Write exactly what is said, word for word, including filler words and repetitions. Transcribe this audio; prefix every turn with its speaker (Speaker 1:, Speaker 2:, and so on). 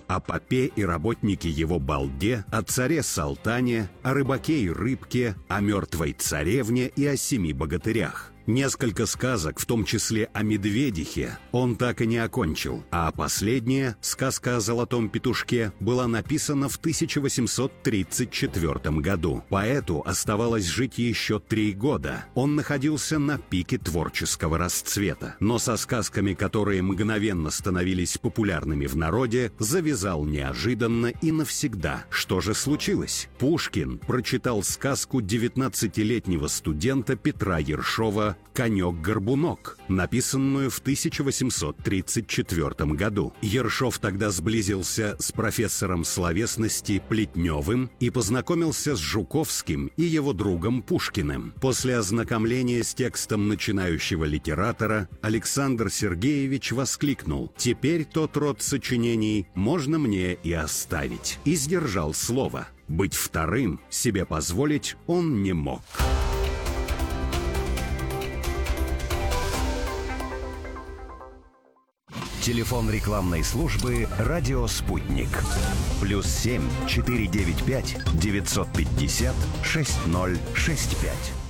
Speaker 1: о попе и работнике его балде, о царе Салтане, о рыбаке и рыбке, о мертвой царевне и о семи богатырях. Несколько сказок, в том числе о медведихе, он так и не окончил, а последняя, сказка о золотом петушке, была написана в тысяча восемьсот тридцать четвёртом году. Поэту оставалось жить еще три года. Он находился на пике творческого расцвета, но со сказками, которые мгновенно становились популярными в народе, завязал неожиданно и навсегда. Что же случилось? Пушкин прочитал сказку девятнадцатилетнего студента Петра Ершова «Конек-горбунок», написанную в тысяча восемьсот тридцать четвёртом году. Ершов тогда сблизился с профессором словесности Плетневым и познакомился с Жуковским и его другом Пушкиным. После ознакомления с текстом начинающего литератора Александр Сергеевич воскликнул: «Теперь тот род сочинений можно мне и оставить». И сдержал слово. Быть вторым себе позволить он не мог.
Speaker 2: Телефон рекламной службы «Радио Спутник». Плюс семь четыре девять пять девятьсот пятьдесят шесть ноль шесть пять.